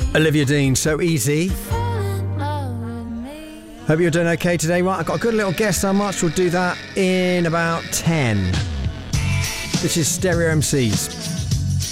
Olivia Dean, So Easy. Hope you're doing okay today. Right, I've got a good little guess how much. We'll do that in about 10. This is Stereo MCs.